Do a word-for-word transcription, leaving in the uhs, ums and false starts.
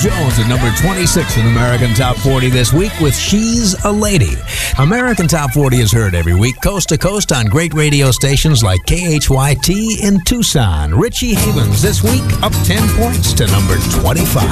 Jones at number twenty-six in American Top forty this week with She's a Lady. American Top forty is heard every week, coast to coast on great radio stations like K H Y T in Tucson. Richie Havens this week up ten points to number twenty-five.